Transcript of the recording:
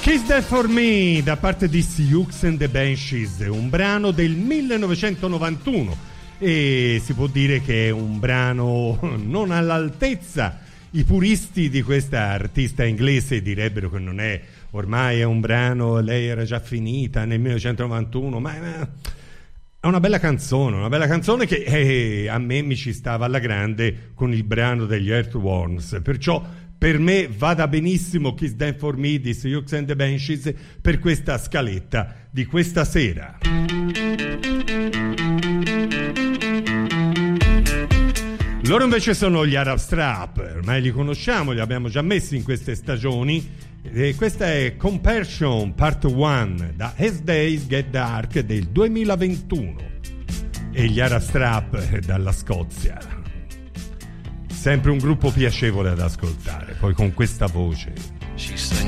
Kiss That For Me da parte di Sioux and the Banshees, un brano del 1991 e si può dire che è un brano non all'altezza. I puristi di questa artista inglese direbbero che non è, ormai è un brano, lei era già finita nel 1991, ma è una bella canzone che a me mi ci stava alla grande con il brano degli Earthworms, perciò per me vada benissimo Kiss Them For Me di Sioux and the Banshees per questa scaletta di questa sera. Loro invece sono gli Arab Strap, ormai li conosciamo, li abbiamo già messi in queste stagioni. E questa è Compassion Part 1 da As Days Get Dark del 2021 e gli Arab Strap dalla Scozia. Sempre un gruppo piacevole ad ascoltare, poi con questa voce.